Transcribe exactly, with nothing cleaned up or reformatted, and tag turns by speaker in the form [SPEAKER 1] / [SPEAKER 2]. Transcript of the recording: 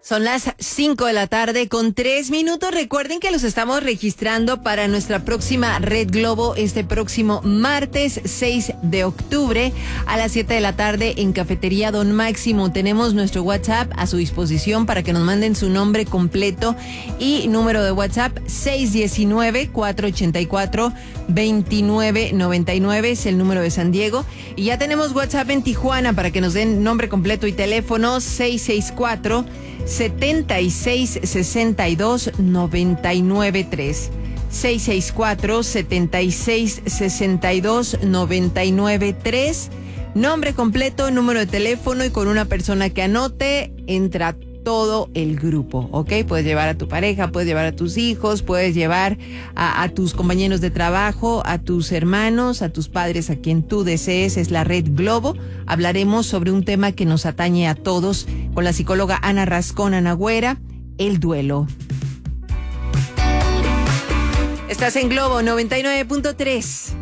[SPEAKER 1] Son las cinco de la tarde con tres minutos. Recuerden que los estamos registrando para nuestra próxima Red Globo este próximo martes seis de octubre a las siete de la tarde en Cafetería Don Máximo. Tenemos nuestro WhatsApp a su disposición para que nos manden su nombre completo y número de WhatsApp seis uno nueve, cuatro ocho cuatro, dos nueve nueve nueve es el número de San Diego. Y ya tenemos WhatsApp en Tijuana para que nos den nombre completo y teléfono seis seis cuatro, setenta y seis sesenta y dos noventa y nueve tres. seis seis cuatro, setenta y seis sesenta y dos noventa y nueve tres. Nombre completo, número de teléfono, y con una persona que anote entra todo el grupo, ¿ok? Puedes llevar a tu pareja, puedes llevar a tus hijos, puedes llevar a, a tus compañeros de trabajo, a tus hermanos, a tus padres, a quien tú desees. Es la Red Globo. Hablaremos sobre un tema que nos atañe a todos con la psicóloga Ana Rascón Anagüera, el duelo. Estás en Globo noventa y nueve punto tres.